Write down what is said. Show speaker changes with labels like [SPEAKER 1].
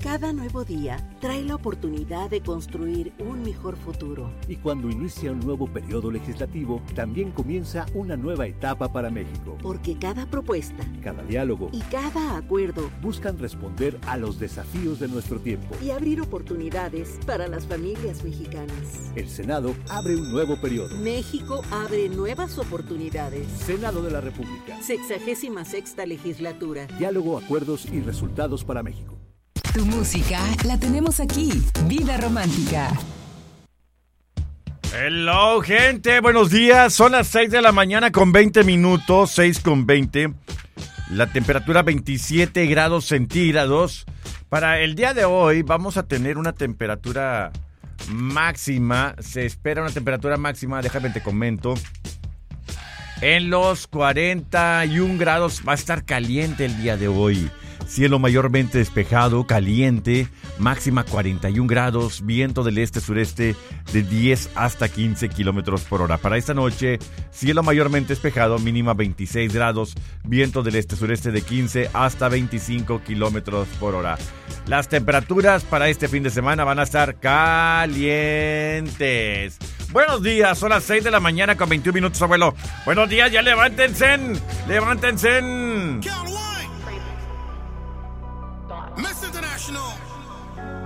[SPEAKER 1] Cada nuevo día trae la oportunidad de construir un mejor futuro.
[SPEAKER 2] Y cuando inicia un nuevo periodo legislativo, también comienza una nueva etapa para México.
[SPEAKER 1] Porque cada propuesta,
[SPEAKER 2] cada diálogo
[SPEAKER 1] y cada acuerdo
[SPEAKER 2] buscan responder a los desafíos de nuestro tiempo
[SPEAKER 1] y abrir oportunidades para las familias mexicanas.
[SPEAKER 2] El Senado abre un nuevo periodo.
[SPEAKER 1] México abre nuevas oportunidades.
[SPEAKER 2] Senado de la República.
[SPEAKER 1] 66ª legislatura.
[SPEAKER 2] Diálogo, acuerdos y resultados para México.
[SPEAKER 3] Tu música la tenemos aquí. Vida Romántica.
[SPEAKER 4] Hello, gente. Buenos días. Son las 6 de la mañana con 20 minutos. 6 con 20. La temperatura 27 grados centígrados. Para el día de hoy vamos a tener una temperatura máxima. Se espera una temperatura máxima, déjame te comento, en los 41 grados. Va a estar caliente el día de hoy. Cielo mayormente despejado, caliente, máxima 41 grados, viento del este-sureste de 10 hasta 15 kilómetros por hora. Para esta noche, cielo mayormente despejado, mínima 26 grados, viento del este-sureste de 15 hasta 25 kilómetros por hora. Las temperaturas para este fin de semana van a estar calientes. Buenos días, son las 6 de la mañana con 21 minutos, abuelo. Buenos días, ya levántense, levántense.
[SPEAKER 5] Miss International,